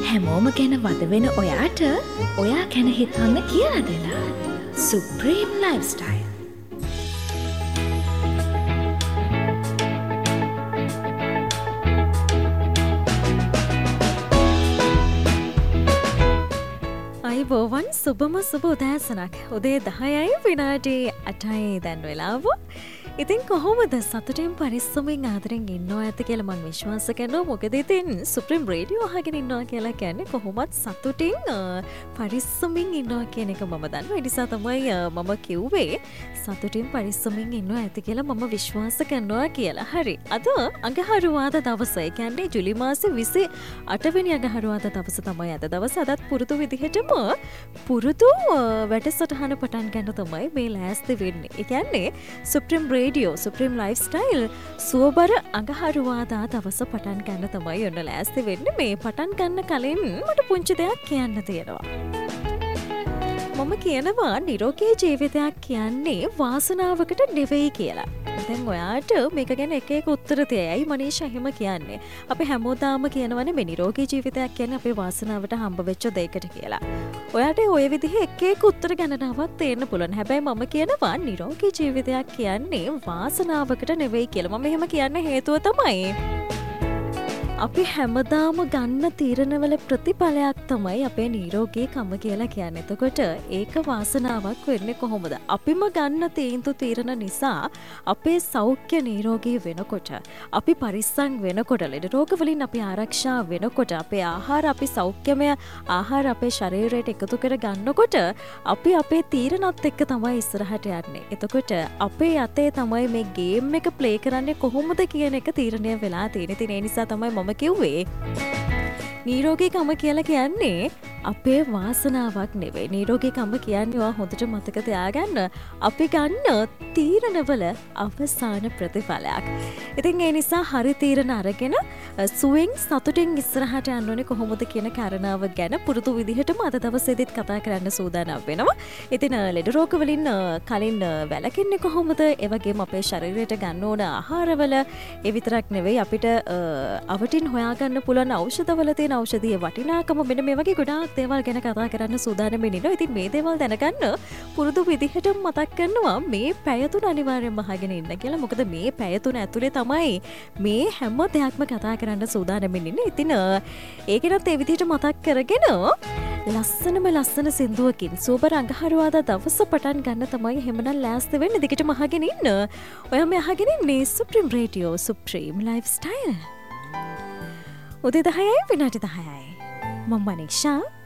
හැමෝම ගැන වද වෙන ඔයාට ඔයා ගැන හිතන්න කියලා දෙලා සුප්‍රීම් ලයිෆ්ස්ටයිල්. අයිබෝවන් සුබම සුබ උදෑසනක්. උදේ 10යි විනාඩි 8යි දැන් වෙලාව. ඉතින් කොහොමද සතුටින් පරිස්සමින් ආදරෙන් ඉන්නවා ඇත කියලා මම විශ්වාස කරනවා. මොකද ඉතින් සුප්‍රීම් රේඩියෝ අහගෙන ඉන්නවා කියලා කියන්නේ කොහොමත් සතුටින් පරිස්සමින් ඉන්නවා කියන එක මම දන්නවා. ඒ නිසා තමයි මම කිව්වේ සතුටින් පරිස්සමින් ඉන්නවා ඇත කියලා මම විශ්වාස කරනවා කියලා. හරි. අද අඟහරුවාදා දවස. ඒ කියන්නේ ජූලි මාසේ 28 වෙනි අඟහරුවාදා දවස තමයි අද දවස. අදත් පුරුදු විදිහටම පුරුදු වැඩසටහන පටන් ගන්න තමයි මේ ලෑස්ති වෙන්නේ. ඒ කියන්නේ සුප්‍රීම් රේඩියෝ සුප්‍රීම් ලයිෆ්ස්ටයිල් සුවබර අඟහරුවාදා දවස පටන් ගන්න තමයි ඔන්න ලෑස්ති වෙන්නේ. මේ පටන් ගන්න කලින් මට පුංචි දෙයක් කියන්න තියෙනවා. මම කියනවා නිරෝගී ජීවිතයක් කියන්නේ වාසනාවකට නෙවෙයි කියලා. දැන් ඔයාට මේක ගැන එක උත්තර දෙයයි මනීෂා එහෙම කියන්නේ. අපි හැමෝටම කියනවනේ මේ නිරෝගී ජීවිතයක් කියන්නේ අපේ වාසනාවට හම්බ වෙච්ච දෙයකට කියලා. ඔයාට ওই විදිහේ එක උත්තර ගණනාවක් තේරෙන්න පුළුවන්. හැබැයි මම කියනවා නිරෝගී ජීවිතයක් කියන්නේ වාසනාවකට නෙවෙයි කියලා. මම එහෙම කියන්න හේතුව තමයි අපි හැමදාම ගන්න තීරණවල ප්‍රතිඵලයක් තමයි අපේ නිරෝගීකම කියලා කියන්නේ. එතකොට ඒක වාසනාවක් වෙන්නේ කොහොමද? අපිම ගන්න තීරණ නිසා අපේ සෞඛ්‍ය නිරෝගී වෙනකොට, අපි පරිස්සම් වෙනකොට, ලෙඩ රෝග වලින් අපි ආරක්ෂා වෙනකොට, අපේ ආහාර අපි සෞඛ්‍යමය ආහාර අපේ ශරීරයට එකතු කර ගන්නකොට අපි අපේ තීරණත් එක්ක තමයි ඉස්සරහට යන්නේ. එතකොට අපේ අතේ තමයි මේ ගේම් එක ප්ලේ කරන්නේ කොහොමද කියන එක තීරණය වෙලා තියෙන්නේ. ඉතින් ඒ නිසා තමයි මම කිව්වේ නිරෝගීකම කියලා කියන්නේ අපේ වාසනාවක් නෙවෙයි. නිරෝගීකම කියන්නේ ඔයා හොඳට මතක තියාගන්න අපි ගන්න තීරණවල අවසාන ප්‍රතිඵලයක්. ඉතින් ඒ නිසා හරි තීරණ අරගෙන සුවෙන් සතුටින් ඉස්සරහට යන්න ඕනේ කොහොමද කියන කාරණාව ගැන පුරුදු විදිහටම අද දවසේදීත් කතා කරන්න සූදානම් වෙනවා. ඉතින් ලෙඩ රෝග වලින් කලින් වැළකෙන්නේ කොහොමද? ඒ වගේම අපේ ශරීරයට ගන්න ඕන ආහාරවල ඒ විතරක් නෙවෙයි අපිට අවටින් හොයාගන්න පුළුවන් ඖෂධවල තියෙන ඖෂධීය වටිනාකම මෙන්න මේ වගේ ගොඩාක් දේවල් ගැන කතා කරන්න සූදානම් වෙනවා. ඉතින් මේ දේවල් දැනගන්න පුරුදු විදිහට මතක් කරනවා මේ පැය තුන අනිවාර්යෙන්ම අහගෙන ඉන්න කියලා. මොකද මේ පැය තුන ඇතුලේ තමයි මේ හැම දෙයක්ම කතා කරන්න සූදානම් වෙන්නේ. ඉතින් ඒකෙනත් ඒ විදිහට මතක් කරගෙන ලස්සන සින්දුවකින් සුවබර අඟහරුවාදා දවස පටන් ගන්න තමයි එහෙමනම් ලෑස්ති වෙන්න. දිගටම අහගෙන ඉන්න. ඔයා මේ අහගෙන ඉන්නේ සුප්‍රීම් රේඩියෝ සුප්‍රීම් ලයිෆ්ස්ටයිල්. උදේ 10යි විනාඩි 10යි. මම මනීෂා